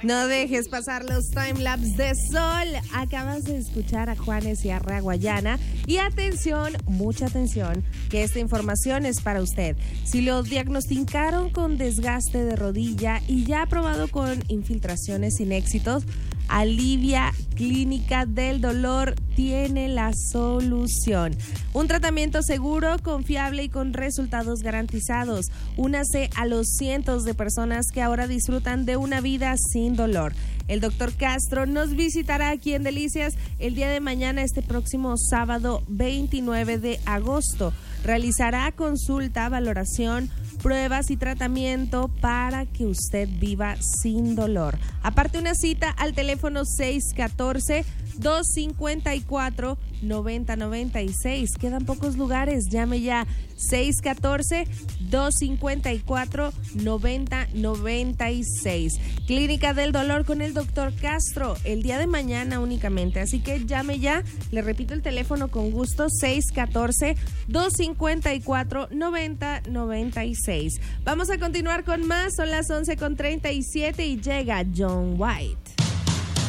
No dejes pasar los timelapse de sol. Acabas de escuchar a Juanes y a Raguayana. Y atención, mucha atención, que esta información es para usted. Si lo diagnosticaron con desgaste de rodilla y ya ha probado con infiltraciones sin éxitos, Alivia Clínica del Dolor tiene la solución. Un tratamiento seguro, confiable y con resultados garantizados. Únase a los cientos de personas que ahora disfrutan de una vida sin dolor. El Dr. Castro nos visitará aquí en Delicias el día de mañana, este próximo sábado 29 de agosto. Realizará consulta, valoración, pruebas y tratamiento para que usted viva sin dolor. Aparte, una cita al teléfono 614-254-9096. Quedan pocos lugares, llame ya. 614-254-9096. Clínica del Dolor con el Dr. Castro, el día de mañana únicamente. Así que llame ya. Le repito el teléfono con gusto, 614-254-9096. Vamos a continuar con más, son las 11:37 y llega John White.